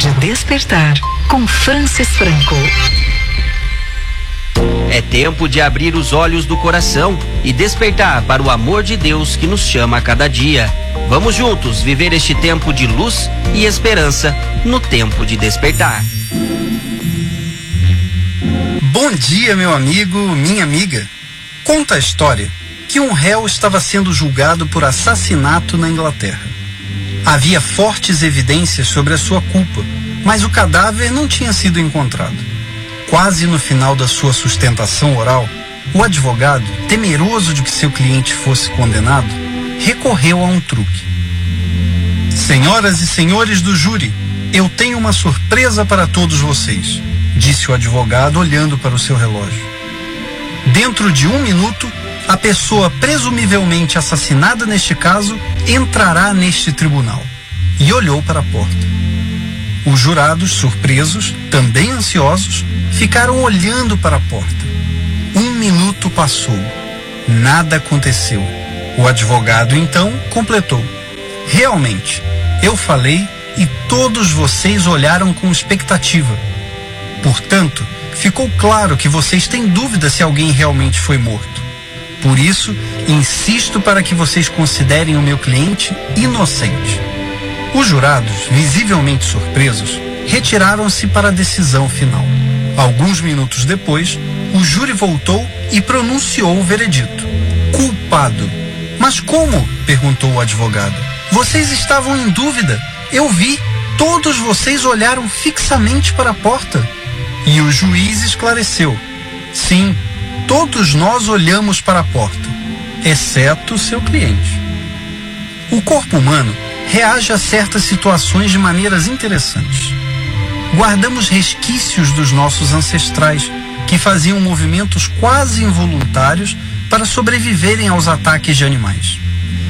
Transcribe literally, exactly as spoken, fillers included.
de despertar com Francis Franco. É tempo de abrir os olhos do coração e despertar para o amor de Deus que nos chama a cada dia. Vamos juntos viver este tempo de luz e esperança no tempo de despertar. Bom dia, meu amigo, minha amiga. Conta a história que um réu estava sendo julgado por assassinato na Inglaterra. Havia fortes evidências sobre a sua culpa, mas o cadáver não tinha sido encontrado. Quase no final da sua sustentação oral, o advogado, temeroso de que seu cliente fosse condenado, recorreu a um truque. Senhoras e senhores do júri, eu tenho uma surpresa para todos vocês, disse o advogado olhando para o seu relógio. Dentro de um minuto, a pessoa presumivelmente assassinada neste caso entrará neste tribunal. E olhou para a porta. Os jurados, surpresos, também ansiosos, ficaram olhando para a porta. Um minuto passou. Nada aconteceu. O advogado, então, completou. Realmente, eu falei e todos vocês olharam com expectativa. Portanto, ficou claro que vocês têm dúvida se alguém realmente foi morto. Por isso, insisto para que vocês considerem o meu cliente inocente. Os jurados, visivelmente surpresos, retiraram-se para a decisão final. Alguns minutos depois, o júri voltou e pronunciou o veredito. Culpado. Mas como? Perguntou o advogado. Vocês estavam em dúvida. Eu vi. Todos vocês olharam fixamente para a porta. E o juiz esclareceu. Sim, todos nós olhamos para a porta, exceto o seu cliente. O corpo humano reage a certas situações de maneiras interessantes. Guardamos resquícios dos nossos ancestrais, que faziam movimentos quase involuntários para sobreviverem aos ataques de animais.